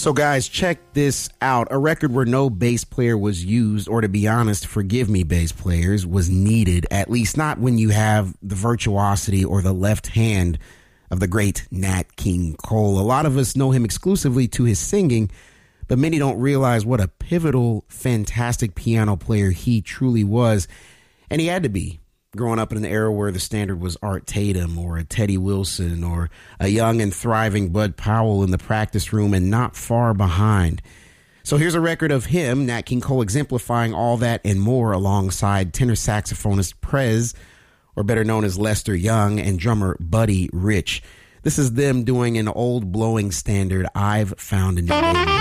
So guys, check this out. A record where no bass player was used, or to be honest, forgive me bass players, was needed, at least not when you have the virtuosity or the left hand of the great Nat King Cole. A lot of us know him exclusively to his singing, but many don't realize what a pivotal, fantastic piano player he truly was. And he had to be, growing up in an era where the standard was Art Tatum or a Teddy Wilson or a young and thriving Bud Powell in the practice room and not far behind. So here's a record of him, Nat King Cole, exemplifying all that and more alongside tenor saxophonist Prez, or better known as Lester Young, and drummer Buddy Rich. This is them doing an old blowing standard, I've Found a New Neighborhood.